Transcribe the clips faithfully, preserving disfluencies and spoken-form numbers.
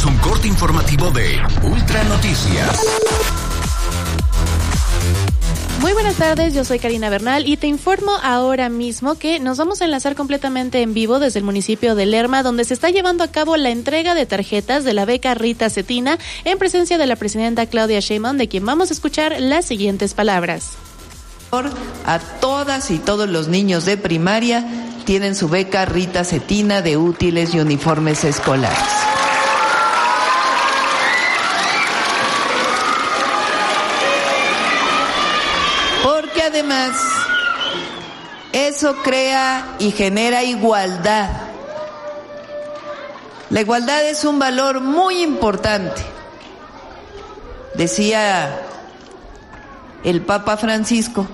un corte informativo de Ultra Noticias. Muy buenas tardes, yo soy Karina Bernal y te informo ahora mismo que nos vamos a enlazar completamente en vivo desde el municipio de Lerma, donde se está llevando a cabo la entrega de tarjetas de la beca Rita Cetina en presencia de la presidenta Claudia Sheinbaum, de quien vamos a escuchar las siguientes palabras. A todas y todos los niños de primaria tienen su beca Rita Cetina de útiles y uniformes escolares. Porque además eso crea y genera igualdad. La igualdad es un valor muy importante. Decía el Papa Francisco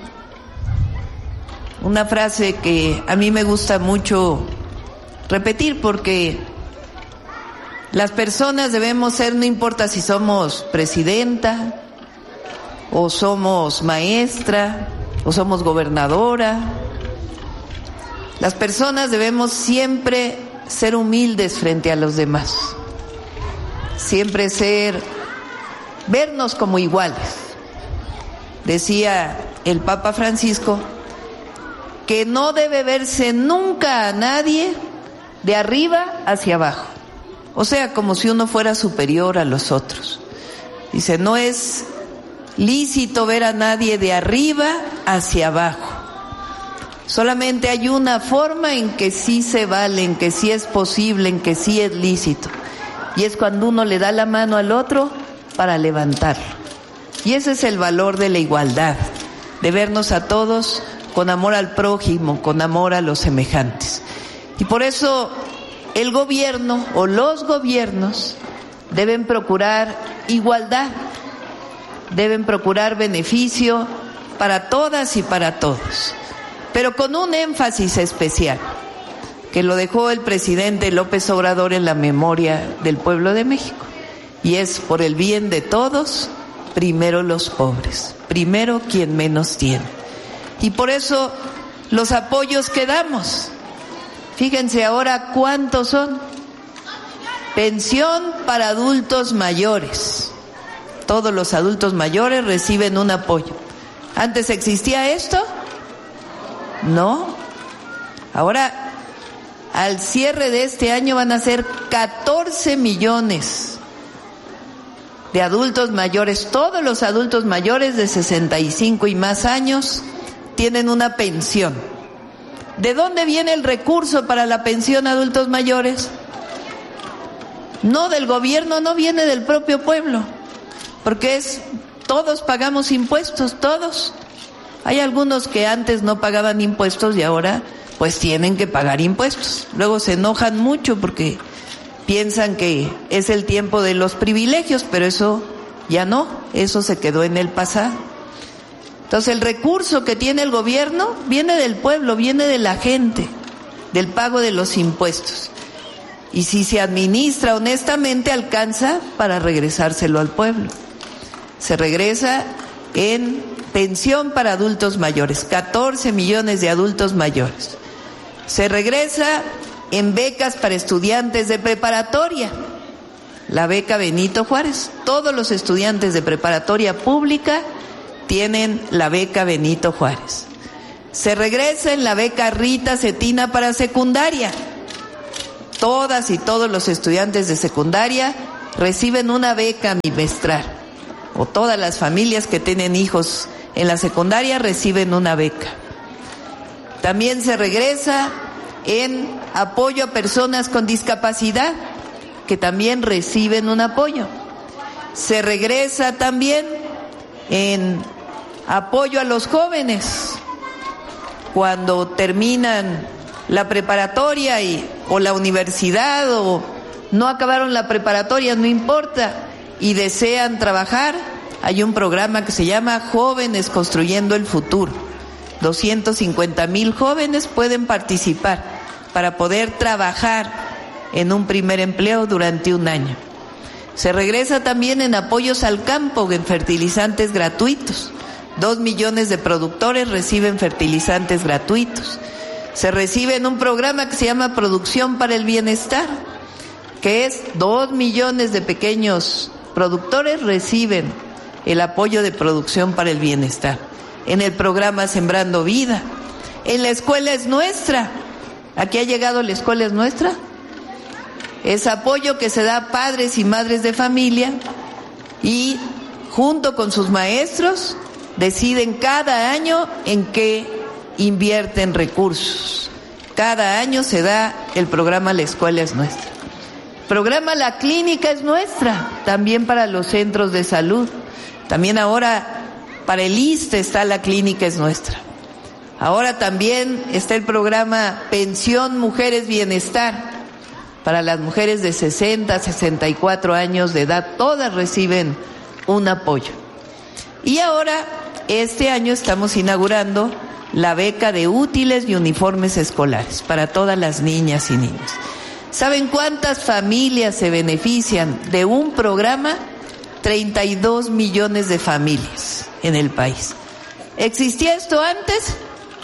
una frase que a mí me gusta mucho repetir, porque las personas debemos ser, no importa si somos presidenta o somos maestra o somos gobernadora, las personas debemos siempre ser humildes frente a los demás, siempre ser, vernos como iguales. Decía el Papa Francisco que no debe verse nunca a nadie de arriba hacia abajo, o sea, como si uno fuera superior a los otros. Dice, no es lícito ver a nadie de arriba hacia abajo. Solamente hay una forma en que sí se vale, en que sí es posible, en que sí es lícito, y es cuando uno le da la mano al otro para levantarlo. Y ese es el valor de la igualdad, de vernos a todos con amor al prójimo, con amor a los semejantes. Y por eso el gobierno o los gobiernos deben procurar igualdad, deben procurar beneficio para todas y para todos, pero con un énfasis especial, que lo dejó el presidente López Obrador en la memoria del pueblo de México, y es por el bien de todos, primero los pobres, primero quien menos tiene. Y por eso los apoyos que damos, fíjense ahora cuántos son. Pensión para adultos mayores. Todos los adultos mayores reciben un apoyo. ¿Antes existía esto? No. Ahora, al cierre de este año van a ser catorce millones de adultos mayores. Todos los adultos mayores de sesenta y cinco y más años tienen una pensión. ¿De dónde viene el recurso para la pensión a adultos mayores? No del gobierno, no viene del propio pueblo, porque es, todos pagamos impuestos, todos. Hay algunos que antes no pagaban impuestos y ahora pues tienen que pagar impuestos. Luego se enojan mucho porque piensan que es el tiempo de los privilegios, pero eso ya no, eso se quedó en el pasado. Entonces el recurso que tiene el gobierno viene del pueblo, viene de la gente, del pago de los impuestos. Y si se administra honestamente, alcanza para regresárselo al pueblo. Se regresa en pensión para adultos mayores, catorce millones de adultos mayores. Se regresa en becas para estudiantes de preparatoria, la beca Benito Juárez. Todos los estudiantes de preparatoria pública tienen la beca Benito Juárez. Se regresa en la beca Rita Cetina para secundaria. Todas y todos los estudiantes de secundaria reciben una beca bimestral, o todas las familias que tienen hijos en la secundaria reciben una beca. También se regresa en apoyo a personas con discapacidad, que también reciben un apoyo. Se regresa también en apoyo a los jóvenes cuando terminan la preparatoria y, o la universidad, o no acabaron la preparatoria, no importa, y desean trabajar. Hay un programa que se llama Jóvenes Construyendo el Futuro. doscientos cincuenta mil jóvenes pueden participar para poder trabajar en un primer empleo durante un año. Se regresa también en apoyos al campo, en fertilizantes gratuitos. Dos millones de productores reciben fertilizantes gratuitos. Se recibe en un programa que se llama Producción para el Bienestar. que es dos millones de pequeños productores, reciben el apoyo de Producción para el Bienestar. En el programa Sembrando Vida, en la Escuela es Nuestra. ¿Aquí ha llegado la Escuela es Nuestra? Es apoyo que se da a padres y madres de familia y junto con sus maestros deciden cada año en qué invierten recursos. Cada año se da el programa La Escuela es Nuestra. El programa La Clínica es Nuestra, también para los centros de salud. También ahora para el I S S S T E está La Clínica es Nuestra. Ahora también está el programa Pensión Mujeres Bienestar. Para las mujeres de sesenta, sesenta y cuatro años de edad, todas reciben un apoyo. Y ahora, este año estamos inaugurando la beca de útiles y uniformes escolares para todas las niñas y niños. ¿Saben cuántas familias se benefician de un programa? treinta y dos millones de familias en el país. ¿Existía esto antes?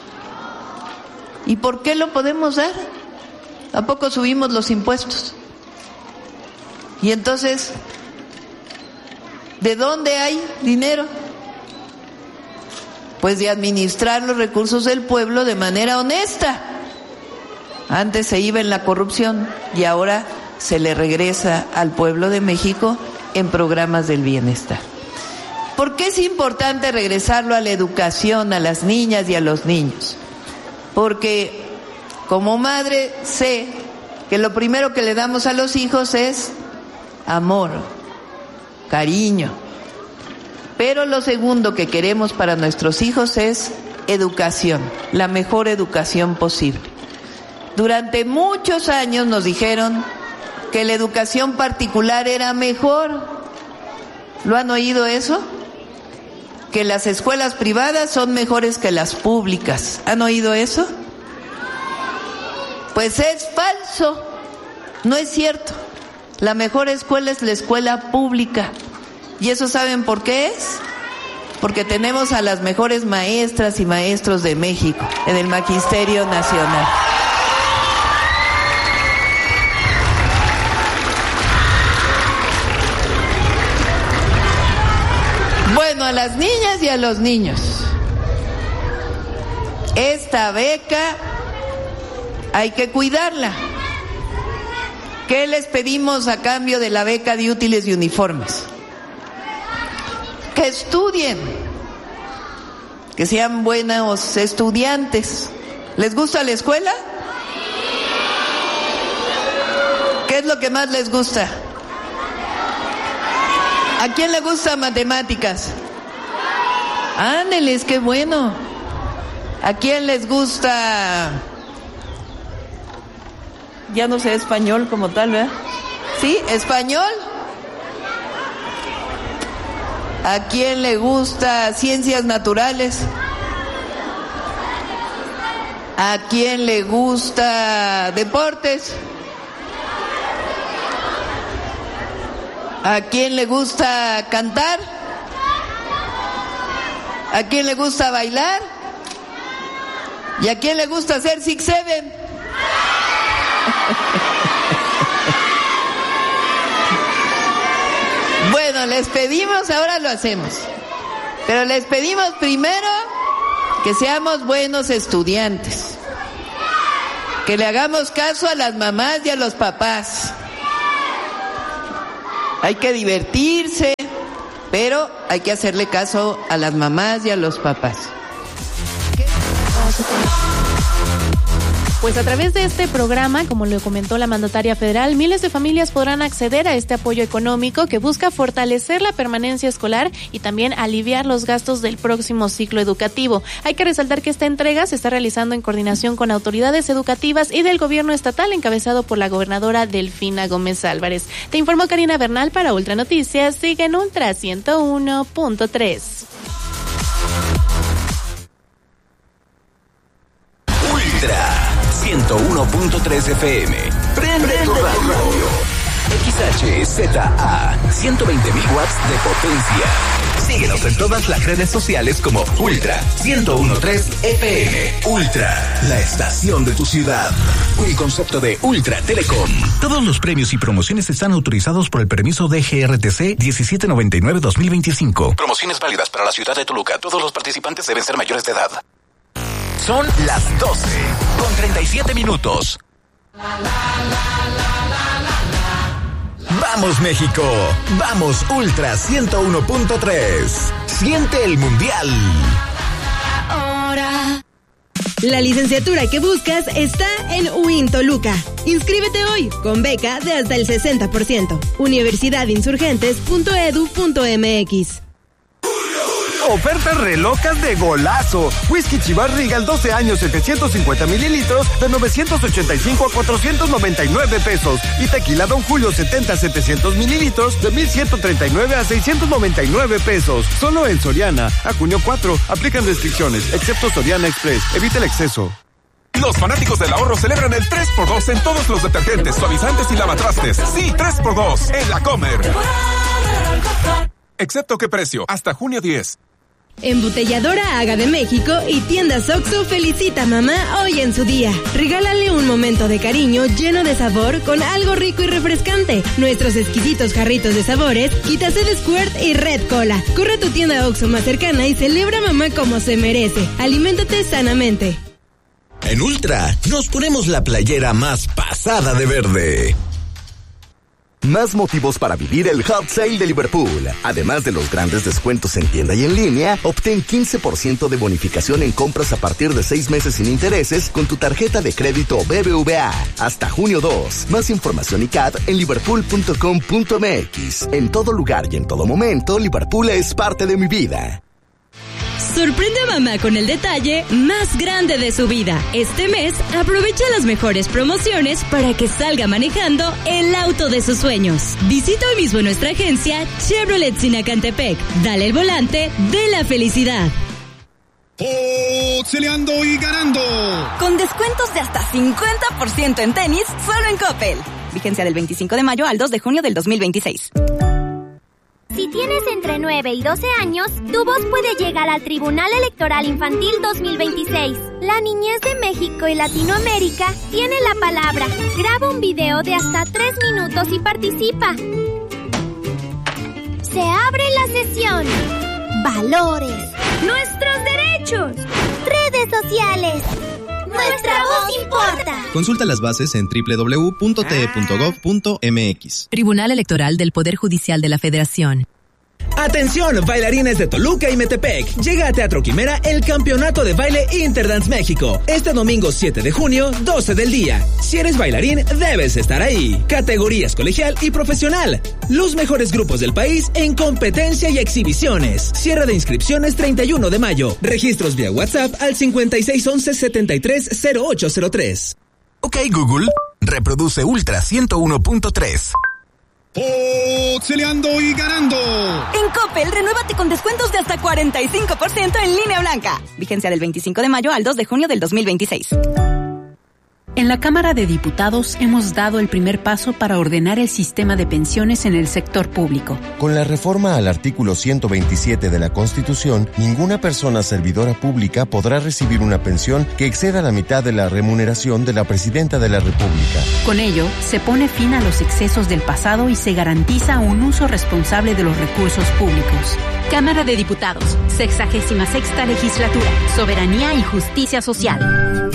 ¿Y por qué lo podemos dar? ¿A poco subimos los impuestos? Y entonces, ¿de dónde hay dinero? Pues de administrar los recursos del pueblo de manera honesta. Antes se iba en la corrupción y ahora se le regresa al pueblo de México en programas del bienestar. ¿Por qué es importante regresarlo a la educación, a las niñas y a los niños? Porque como madre sé que lo primero que le damos a los hijos es amor, cariño. Pero lo segundo que queremos para nuestros hijos es educación, la mejor educación posible. Durante muchos años nos dijeron que la educación particular era mejor. ¿Lo han oído eso? Que las escuelas privadas son mejores que las públicas. ¿Han oído eso? Pues es falso, no es cierto. La mejor escuela es la escuela pública. ¿Y eso saben por qué es? Porque tenemos a las mejores maestras y maestros de México en el Magisterio Nacional. Bueno, a las niñas y a los niños, esta beca hay que cuidarla. ¿Qué les pedimos a cambio de la beca de útiles y uniformes? Que estudien, que sean buenos estudiantes. ¿Les gusta la escuela? ¿Qué es lo que más les gusta? ¿A quién le gusta matemáticas? Ándeles, qué bueno. ¿A quién les gusta? Ya no sé español como tal, ¿verdad? ¿Sí? ¿Español? ¿A quién le gusta ciencias naturales? ¿A quién le gusta deportes? ¿A quién le gusta cantar? ¿A quién le gusta bailar? ¿Y a quién le gusta hacer six seven? Bueno, les pedimos, ahora lo hacemos, pero les pedimos primero que seamos buenos estudiantes, que le hagamos caso a las mamás y a los papás. Hay que divertirse, pero hay que hacerle caso a las mamás y a los papás. Pues a través de este programa, como lo comentó la mandataria federal, miles de familias podrán acceder a este apoyo económico que busca fortalecer la permanencia escolar y también aliviar los gastos del próximo ciclo educativo. Hay que resaltar que esta entrega se está realizando en coordinación con autoridades educativas y del gobierno estatal, encabezado por la gobernadora Delfina Gómez Álvarez. Te informó Karina Bernal para Ultra Noticias. Sigue en Ultra ciento uno punto tres. Ultra ciento uno punto tres F M. Prende, Prende tu radio. X H H Z A, ciento veinte mil watts de potencia. Síguenos en todas las redes sociales como Ultra ciento uno punto tres F M. Ultra, la estación de tu ciudad. Un concepto de Ultra Telecom. Todos los premios y promociones están autorizados por el permiso D G R T C diecisiete noventa y nueve dos mil veinticinco. Promociones válidas para la ciudad de Toluca. Todos los participantes deben ser mayores de edad. Son las doce con treinta y siete minutos. ¡Vamos, México! ¡Vamos, Ultra ciento uno punto tres! ¡Siente el Mundial! Ahora. La licenciatura que buscas está en U I N Toluca. Inscríbete hoy con beca de hasta el sesenta por ciento. universidad insurgentes punto e d u punto m x. Ofertas relocas de golazo. Whisky Chivas Regal doce años, setecientos cincuenta mililitros de novecientos ochenta y cinco a cuatrocientos noventa y nueve pesos. Y tequila Don Julio setenta, setecientos mililitros de mil ciento treinta y nueve a seiscientos noventa y nueve pesos. Solo en Soriana. A junio cuatro. Aplican restricciones, excepto Soriana Express. Evita el exceso. Los fanáticos del ahorro celebran el tres por dos en todos los detergentes, suavizantes y lavatrastes. Sí, tres por dos en La Comer. Excepto qué precio, hasta junio diez. Embotelladora Aga de México y Tiendas Oxxo felicita a mamá hoy en su día. Regálale un momento de cariño lleno de sabor con algo rico y refrescante. Nuestros exquisitos jarritos de sabores, Quitacel Squirt y Red Cola. Corre a tu tienda Oxxo más cercana y celebra a mamá como se merece. Aliméntate sanamente. En Ultra nos ponemos la playera más pasada de verde. Más motivos para vivir el Hot Sale de Liverpool. Además de los grandes descuentos en tienda y en línea, obtén quince por ciento de bonificación en compras a partir de seis meses sin intereses con tu tarjeta de crédito B B V A. Hasta junio dos. Más información y C A D en liverpool punto com punto m x. En todo lugar y en todo momento, Liverpool es parte de mi vida. Sorprende a mamá con el detalle más grande de su vida. Este mes, aprovecha las mejores promociones para que salga manejando el auto de sus sueños. Visita hoy mismo nuestra agencia Chevrolet Sinacantepec. Dale el volante de la felicidad. ¡Oxeleando y ganando! Con descuentos de hasta cincuenta por ciento en tenis, solo en Coppel. Vigencia del veinticinco de mayo al dos de junio del dos mil veintiséis. Si tienes entre nueve y doce años, tu voz puede llegar al Tribunal Electoral Infantil dos mil veintiséis. La niñez de México y Latinoamérica tiene la palabra. Graba un video de hasta tres minutos y participa. Se abre la sesión. Valores. Nuestros derechos. Redes sociales. Nuestra voz importa. Consulta las bases en doble u doble u doble u punto t e punto gov punto m x. Tribunal Electoral del Poder Judicial de la Federación. Atención, bailarines de Toluca y Metepec. Llega a Teatro Quimera el Campeonato de Baile Interdance México. Este domingo siete de junio, doce del día. Si eres bailarín, debes estar ahí. Categorías colegial y profesional. Los mejores grupos del país en competencia y exhibiciones. Cierre de inscripciones treinta y uno de mayo. Registros vía WhatsApp al cincuenta y seis once setenta y tres cero ocho cero tres. Ok, Google, reproduce Ultra ciento uno punto tres. ¡Oxeleando y ganando! En Coppel, renuévate con descuentos de hasta cuarenta y cinco por ciento en línea blanca. Vigencia del veinticinco de mayo al dos de junio del dos mil veintiséis. En la Cámara de Diputados hemos dado el primer paso para ordenar el sistema de pensiones en el sector público. Con la reforma al artículo ciento veintisiete de la Constitución, ninguna persona servidora pública podrá recibir una pensión que exceda la mitad de la remuneración de la Presidenta de la República. Con ello, se pone fin a los excesos del pasado y se garantiza un uso responsable de los recursos públicos. Cámara de Diputados, sexagésima sexta legislatura, soberanía y justicia social.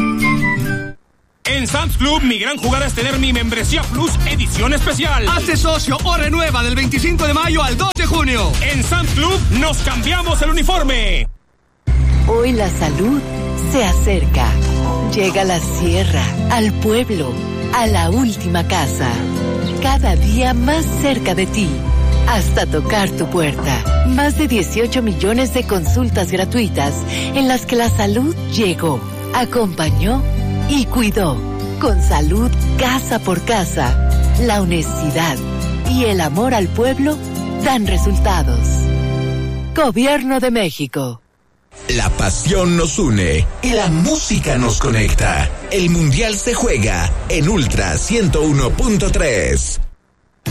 En Sam's Club, mi gran jugada es tener mi membresía Plus edición especial. Hazte socio o renueva del veinticinco de mayo al dos de junio. En Sam's Club, nos cambiamos el uniforme. Hoy la salud se acerca. Llega a la sierra, al pueblo, a la última casa. Cada día más cerca de ti. Hasta tocar tu puerta. Más de dieciocho millones de consultas gratuitas en las que la salud llegó, acompañó y cuidó. Con salud casa por casa, la honestidad y el amor al pueblo dan resultados. Gobierno de México. La pasión nos une y la música nos conecta. El Mundial se juega en Ultra ciento uno punto tres.